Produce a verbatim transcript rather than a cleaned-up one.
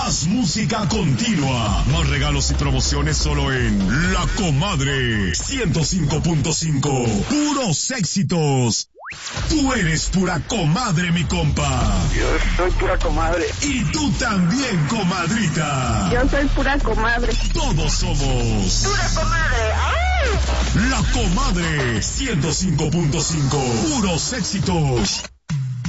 Más música continua. Más regalos y promociones solo en La Comadre. ciento cinco punto cinco. Puros éxitos. Tú eres pura comadre, mi compa. Yo soy pura comadre. Y tú también, comadrita. Yo soy pura comadre. Todos somos Pura comadre. ¡Ay! La Comadre. ciento cinco punto cinco. Puros éxitos.